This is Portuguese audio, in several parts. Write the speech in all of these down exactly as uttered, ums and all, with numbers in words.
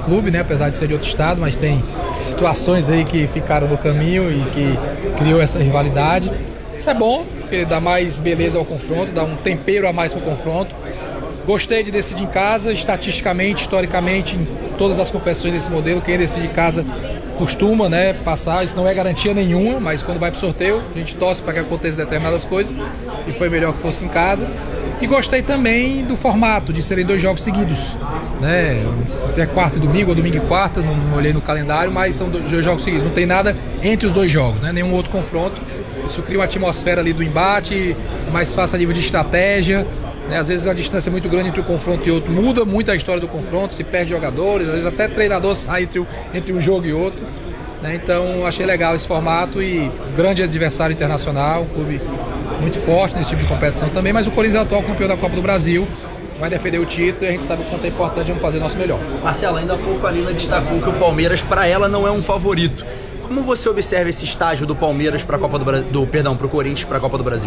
clube, né? Apesar de ser de outro estado, mas tem situações aí que ficaram no caminho e que criou essa rivalidade. Isso é bom, porque dá mais beleza ao confronto, dá um tempero a mais para o confronto. Gostei de decidir em casa, estatisticamente, historicamente, em todas as competições desse modelo, quem decide em casa costuma, né, passar. Isso não é garantia nenhuma, mas quando vai para o sorteio, a gente torce para que aconteça determinadas coisas, e foi melhor que fosse em casa. E gostei também do formato, de serem dois jogos seguidos, né? Se é quarta e domingo, ou domingo e quarta, não, não olhei no calendário, mas são dois jogos seguidos, não tem nada entre os dois jogos, né? Nenhum outro confronto. Isso cria uma atmosfera ali do embate, mais fácil a nível de estratégia, né? Às vezes a distância é muito grande entre um confronto e outro, muda muito a história do confronto, se perde jogadores, às vezes até treinador sai entre, entre um jogo e outro, né? Então achei legal esse formato e grande adversário internacional, um clube muito forte nesse tipo de competição também, mas o Corinthians é o atual campeão da Copa do Brasil, vai defender o título e a gente sabe o quanto é importante, vamos fazer nosso melhor. Marcelo, ainda há pouco a Lina destacou que o Palmeiras, para ela, não é um favorito. Como você observa esse estágio do Palmeiras para a Copa do Brasil, do, perdão, para o Corinthians para a Copa do Brasil?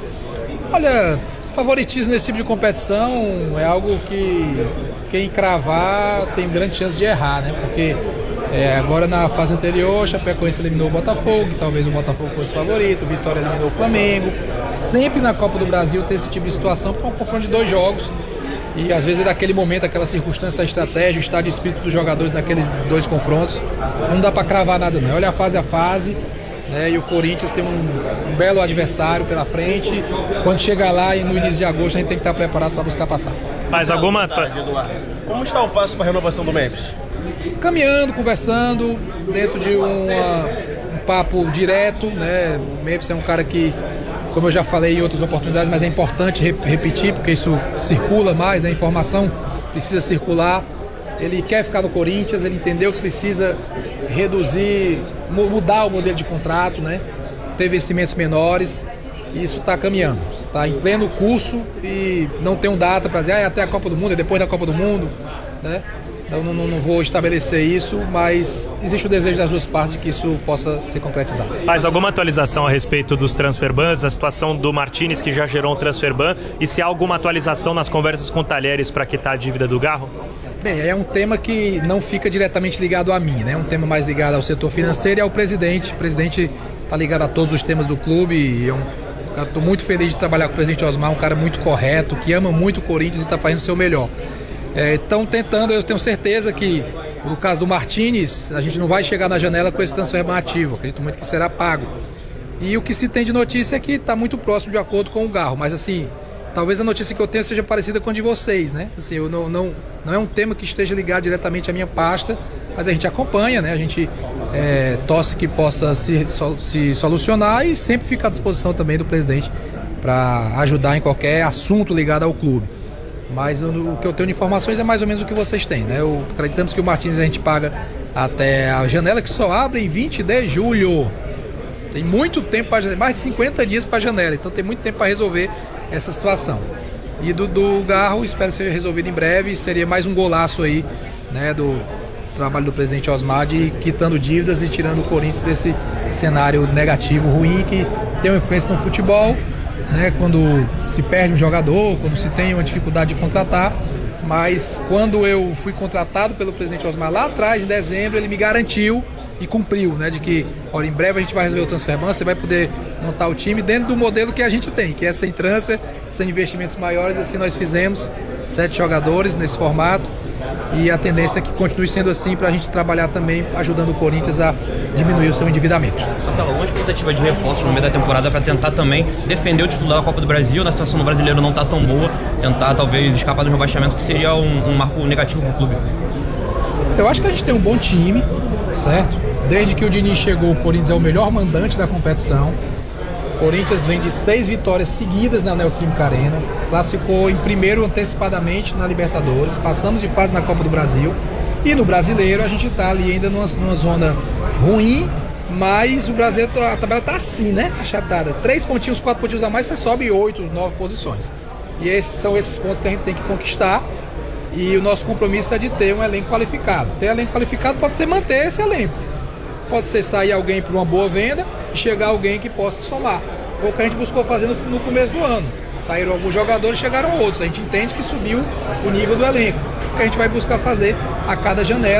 Olha, favoritismo nesse tipo de competição é algo que quem cravar tem grande chance de errar, né? Porque é, agora na fase anterior, o Chapecoense eliminou o Botafogo, que talvez o Botafogo fosse o favorito, o Vitória eliminou o Flamengo. Sempre na Copa do Brasil tem esse tipo de situação, porque é um confronto de dois jogos. E às vezes é daquele momento, aquela circunstância, a estratégia, o estado de espírito dos jogadores naqueles dois confrontos. Não dá para cravar nada não, olha a fase a fase, né? E o Corinthians tem um, um belo adversário pela frente. Quando chegar lá e no início de agosto a gente tem que estar preparado para buscar passar. Mas alguma... Como está o passo para a renovação do Memphis? Caminhando, conversando, dentro de uma, um papo direto, né? O Memphis é um cara que, como eu já falei em outras oportunidades, mas é importante repetir, porque isso circula mais, né? A informação precisa circular. Ele quer ficar no Corinthians, ele entendeu que precisa reduzir, mudar o modelo de contrato, né? Ter vencimentos menores, e isso está caminhando. Está em pleno curso e não tem um data para dizer, ah, é até a Copa do Mundo, é depois da Copa do Mundo, né? Eu não, não, não vou estabelecer isso, mas existe o desejo das duas partes de que isso possa ser concretizado. Mas alguma atualização a respeito dos transfer bans, a situação do Martínez, que já gerou um transfer ban, e se há alguma atualização nas conversas com o Talheres para quitar a dívida do Garro? Bem, é um tema que não fica diretamente ligado a mim, né? É um tema mais ligado ao setor financeiro e ao presidente. O presidente está ligado a todos os temas do clube e eu estou muito feliz de trabalhar com o presidente Osmar, um cara muito correto, que ama muito o Corinthians e está fazendo o seu melhor. Estão é, tentando, eu tenho certeza que no caso do Martínez, a gente não vai chegar na janela com esse transfer ativo, acredito muito que será pago. E o que se tem de notícia é que está muito próximo de acordo com o Garro, mas assim, talvez a notícia que eu tenho seja parecida com a de vocês, né? Assim, eu não, não, não é um tema que esteja ligado diretamente à minha pasta, mas a gente acompanha, né? A gente é, torce que possa se, se solucionar e sempre fica à disposição também do presidente para ajudar em qualquer assunto ligado ao clube. Mas o que eu tenho de informações é mais ou menos o que vocês têm, né? Eu, acreditamos que o Martins a gente paga até a janela, que só abre em vinte de julho. Tem muito tempo, pra, mais de cinquenta dias para a janela, então tem muito tempo para resolver essa situação. E do, do Garro, espero que seja resolvido em breve. Seria mais um golaço aí, né, do trabalho do presidente Osmar, de quitando dívidas e tirando o Corinthians desse cenário negativo, ruim, que tem uma influência no futebol, né, quando se perde um jogador, quando se tem uma dificuldade de contratar. Mas quando eu fui contratado pelo presidente Osmar lá atrás, em dezembro, ele me garantiu e cumpriu, né, de que, olha, em breve a gente vai resolver o transfer ban, você vai poder montar o time dentro do modelo que a gente tem, que é sem transfer, sem investimentos maiores. Assim nós fizemos, sete jogadores nesse formato, e a tendência é que continue sendo assim, para a gente trabalhar também ajudando o Corinthians a diminuir o seu endividamento. Marcelo, alguma expectativa de reforço no meio da temporada para tentar também defender o título da Copa do Brasil? Na situação do brasileiro não está tão boa, tentar talvez escapar do rebaixamento, que seria um, um marco negativo para o clube? Eu acho que a gente tem um bom time, certo? Desde que o Diniz chegou, o Corinthians é o melhor mandante da competição. O Corinthians vem de seis vitórias seguidas na Neoquímica Arena, classificou em primeiro antecipadamente na Libertadores, passamos de fase na Copa do Brasil, e no Brasileiro a gente está ali ainda numa, numa zona ruim, mas o Brasileiro, a tabela está assim, né? Achatada. Três pontinhos, quatro pontinhos a mais, você sobe oito, nove posições. E esses são esses pontos que a gente tem que conquistar, e o nosso compromisso é de ter um elenco qualificado. Ter elenco qualificado pode ser manter esse elenco. Pode ser sair alguém por uma boa venda e chegar alguém que possa somar. Foi o que a gente buscou fazer no, no começo do ano. Saíram alguns jogadores, chegaram outros. A gente entende que subiu o nível do elenco. O que a gente vai buscar fazer a cada janela.